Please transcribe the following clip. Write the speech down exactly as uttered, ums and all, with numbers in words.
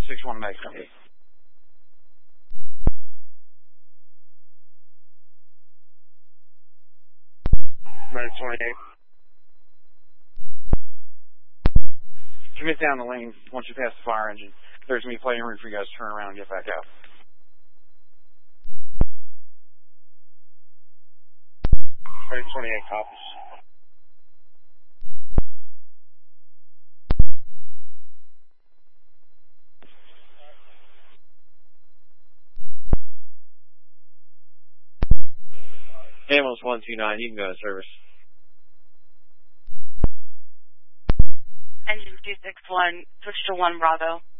six one Meg Company. Meg twenty-eight. Commit down the lane once you pass the fire engine. There's going to be plenty of room for you guys to turn around and get back out. Meg twenty-eight copies. Ambulance one two nine, you can go to service. Engine two six one, switch to one Bravo.